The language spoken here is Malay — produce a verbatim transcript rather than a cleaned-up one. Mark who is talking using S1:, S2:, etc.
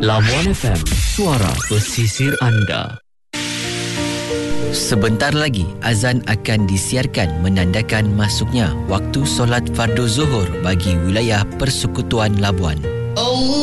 S1: Labuan F M, suara pesisir anda.
S2: Sebentar lagi azan akan disiarkan menandakan masuknya waktu solat fardu zuhur bagi wilayah Persekutuan Labuan.
S3: Allah